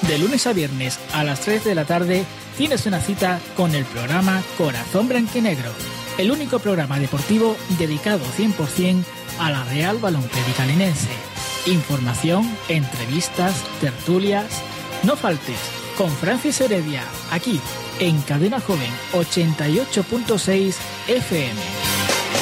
De lunes a viernes a las 3 de la tarde tienes una cita con el programa Corazón Blanquinegro, el único programa deportivo dedicado 100% a la Real Balonclérica Linense. Información, entrevistas, tertulias. No faltes con Francis Heredia, aquí en Cadena Joven 88.6 FM.